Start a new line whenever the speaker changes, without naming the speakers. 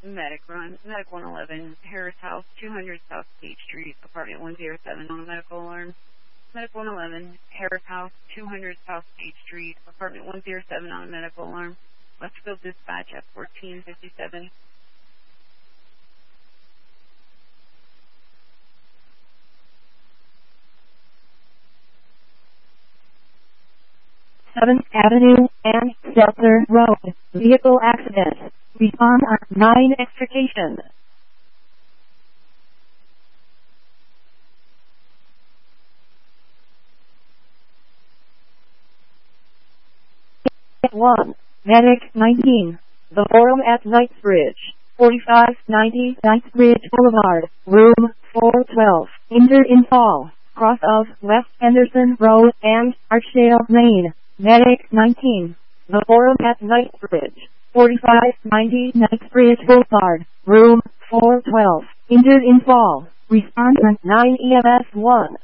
Medic Run, Medic 111, Harris House, 200 South State Street, apartment 107 on a medical alarm. Medic 111, Harris House, 200 South State Street, apartment 107 on a medical alarm. Westfield Dispatch at 1457.
7th Avenue and Stelter Road. Vehicle accident. Respond on 9 extrication. One. Medic 19. The Forum at Knightsbridge. 4590 Knightsbridge Boulevard. Room 412. Injured in fall. Cross of West Henderson Road and Archdale Lane. Medic 19. The Forum at Knightsbridge. 4590 Knightsbridge Boulevard. Room 412. Injured in fall. Respond on 9 EMS 1.